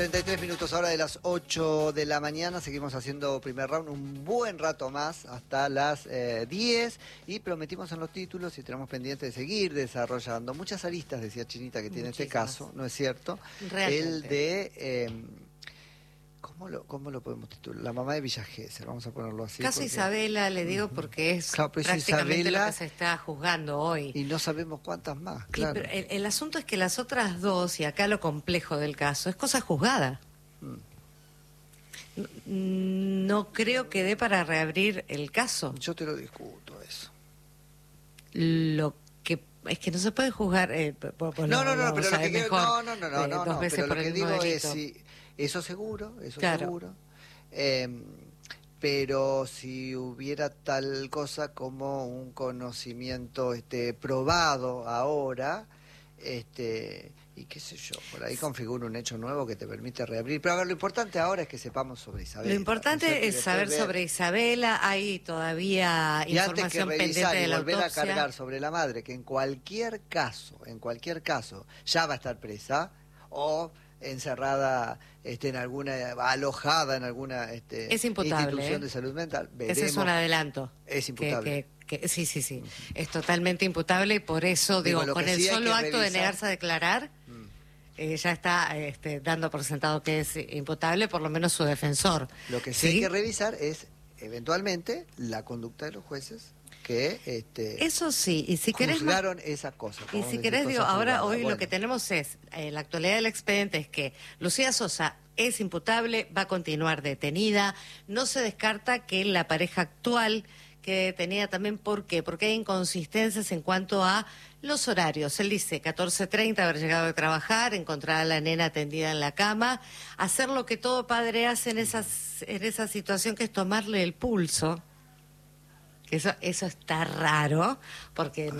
33 minutos ahora de las 8 de la mañana, seguimos haciendo primer round un buen rato más hasta las 10 y prometimos en los títulos y tenemos pendiente de seguir desarrollando muchas aristas, decía Chinita, que tiene este caso, ¿no es cierto? Realmente. El de, ¿cómo lo podemos titular? La mamá de Villa Gesell, vamos a ponerlo así. Caso Isabela, le digo, porque es claro, pero prácticamente Isabela, lo que se está juzgando hoy. Y no sabemos cuántas más, claro. Pero el asunto es que las otras dos, y acá lo complejo del caso, es cosa juzgada. No creo que dé para reabrir el caso. Yo te lo discuto eso. Lo que es que no se puede juzgar. No, pero lo que mejor, no, dos veces pero por lo que el digo mismo es delito. si eso seguro, Claro. seguro. Pero si hubiera tal cosa como un conocimiento probado ahora, y qué sé yo, por ahí configura un hecho nuevo que te permite reabrir. Pero a ver, lo importante ahora es que sepamos sobre Isabela. Lo importante es saber sobre Isabela. Hay todavía y antes que información pendiente revisar de y la volver a autopsia. cargar sobre la madre, que en cualquier caso, ya va a estar presa o encerrada en alguna, alojada en alguna es imputable, institución de salud mental. Veremos. Ese es un adelanto. Es imputable. Sí. Es totalmente imputable y por eso, digo, con el solo acto de negarse a declarar, ya está dando por sentado que es imputable, por lo menos su defensor. Lo que sí hay que revisar es, eventualmente, la conducta de los jueces que eso sí, y si querés juzgaron esa cosa. Y si querés, digo, ahora hoy lo que tenemos es, la actualidad del expediente es que Lucía Sosa es imputable, va a continuar detenida, no se descarta que la pareja actual quede detenida también. ¿Por qué? Porque hay inconsistencias en cuanto a los horarios. Él dice 14:30 haber llegado de trabajar, encontrar a la nena tendida en la cama, hacer lo que todo padre hace en esa situación, que es tomarle el pulso. Eso está raro, porque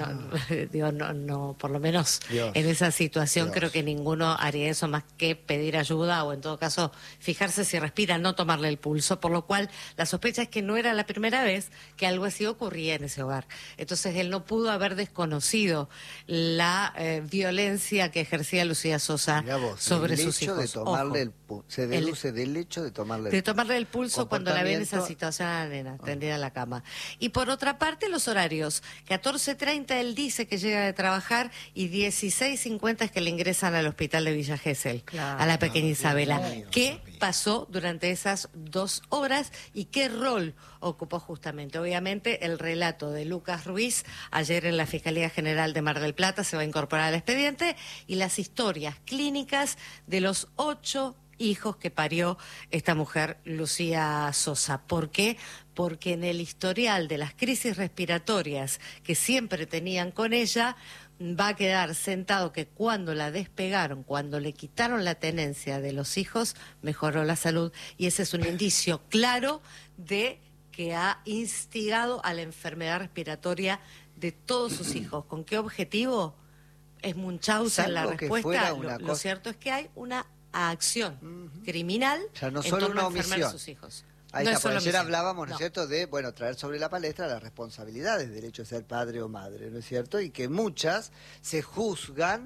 no, por lo menos en esa situación creo que ninguno haría eso más que pedir ayuda o en todo caso fijarse si respira, no tomarle el pulso, por lo cual la sospecha es que no era la primera vez que algo así ocurría en ese hogar. Entonces él no pudo haber desconocido la violencia que ejercía Lucía Sosa sobre sus hijos. De tomarle se deduce del hecho de tomarle el pulso cuando la ve en esa situación a la nena, tendida en la cama. Y por otra parte, los horarios. 14:30 él dice que llega de trabajar y 16:50 es que le ingresan al hospital de Villa Gesell, a la pequeña Isabela. ¿Qué pasó durante esas 2 horas y qué rol ocupó justamente? Obviamente, el relato de Lucas Ruiz ayer en la Fiscalía General de Mar del Plata se va a incorporar al expediente, y las historias clínicas de los 8 hijos que parió esta mujer, Lucía Sosa. ¿Por qué? Porque en el historial de las crisis respiratorias que siempre tenían con ella, va a quedar sentado que cuando la despegaron, cuando le quitaron la tenencia de los hijos, mejoró la salud, y ese es un indicio claro de que ha instigado a la enfermedad respiratoria de todos sus hijos. ¿Con qué objetivo? Es Munchausen la respuesta. Lo cierto es que hay una acción criminal, o sea, no en solo torno una a enfermar omisión a sus hijos. Ahí no está, por ayer hablábamos, ¿no es no. cierto?, de, traer sobre la palestra las responsabilidades del hecho de ser padre o madre, ¿no es cierto? Y que muchas se juzgan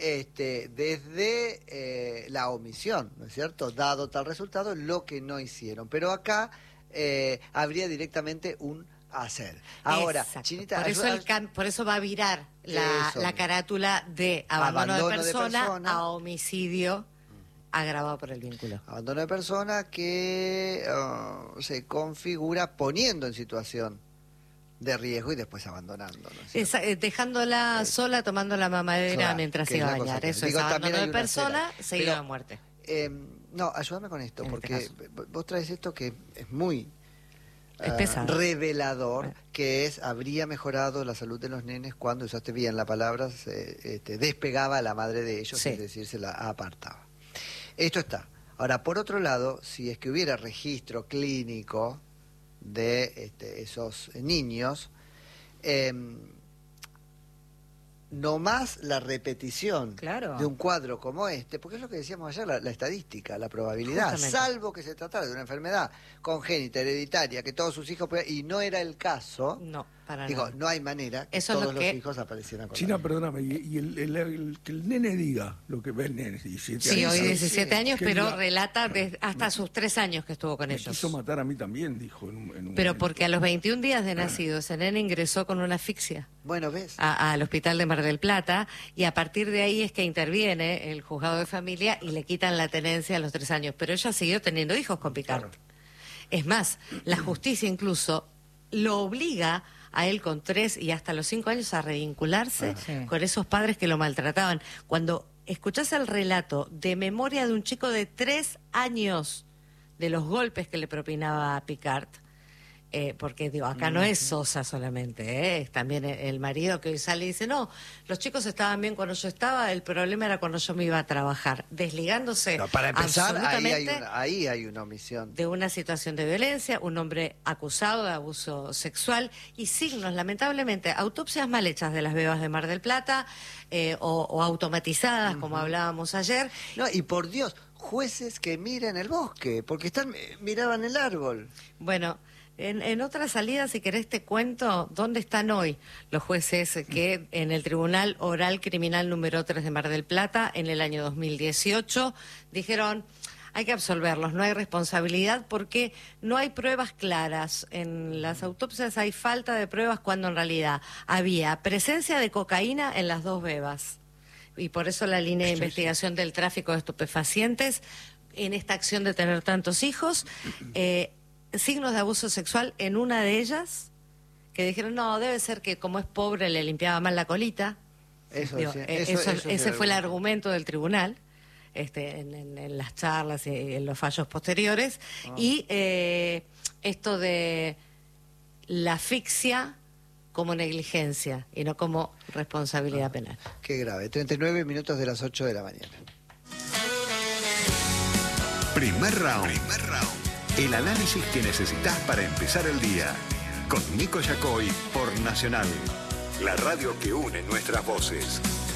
desde la omisión, ¿no es cierto?, dado tal resultado, lo que no hicieron. Pero acá habría directamente un hacer. Ahora, Exacto. Chinita, por eso va a virar la carátula de abandono de persona a homicidio agravado por el vínculo. Abandono de persona que se configura poniendo en situación de riesgo y después abandonando, ¿no? Dejándola sola, tomando la mamadera mientras se va a bañar. Eso es abandono de persona seguido de muerte. No, ayúdame con esto, porque vos traes esto que es muy revelador, que habría mejorado la salud de los nenes cuando, usaste bien la palabra, despegaba a la madre de ellos, es decir, se la apartaba. Esto está. Ahora, por otro lado, si es que hubiera registro clínico de esos niños, no más la repetición de un cuadro como porque es lo que decíamos ayer, la estadística, la probabilidad, salvo que se tratara de una enfermedad congénita, hereditaria, que todos sus hijos y no era el caso, Digo, no hay manera que eso todos los hijos aparecieran con China, perdóname, y que el nene diga lo que ve el nene, 17 años. Sí, hoy 17 años, pero relata hasta sus 3 años que estuvo con ellos. Me quiso matar a mí también, dijo en un pero momento. porque a los 21 días de nacido, ese nene ingresó con una asfixia. Bueno, ¿ves? Al hospital de Mar del Plata, y a partir de ahí es que interviene el juzgado de familia y le quitan la tenencia a los 3 años. Pero ella siguió teniendo hijos con Picard. Claro. Es más, la justicia incluso lo obliga a él con 3 y hasta los 5 años a revincularse con esos padres que lo maltrataban. Cuando escuchás el relato de memoria de un chico de 3 años de los golpes que le propinaba a Picard, porque digo, acá no es Sosa solamente, es también el marido que hoy sale y dice, no, los chicos estaban bien cuando yo estaba, el problema era cuando yo me iba a trabajar, desligándose. No, para empezar, ahí hay una omisión. De una situación de violencia, un hombre acusado de abuso sexual y signos, lamentablemente, autopsias mal hechas de las bebas de Mar del Plata o automatizadas, como hablábamos ayer. No, y por Dios, jueces que miren el bosque, porque miraban el árbol. Bueno, en otra salida, si querés te cuento dónde están hoy los jueces que en el Tribunal Oral Criminal número 3 de Mar del Plata, en el año 2018, dijeron, hay que absolverlos, no hay responsabilidad porque no hay pruebas claras. En las autopsias hay falta de pruebas cuando en realidad había presencia de cocaína en las 2 bebas. Y por eso la línea de investigación del tráfico de estupefacientes en esta acción de tener tantos hijos, signos de abuso sexual en una de ellas, que dijeron, no, debe ser que como es pobre le limpiaba mal la colita. Ese fue el argumento del tribunal en las charlas y en los fallos posteriores. Y esto de la asfixia como negligencia y no como responsabilidad penal. Qué grave. 39 minutos de las 8 de la mañana. Primer round. El análisis que necesitas para empezar el día. Con Nico Yacoy por Nacional, la radio que une nuestras voces.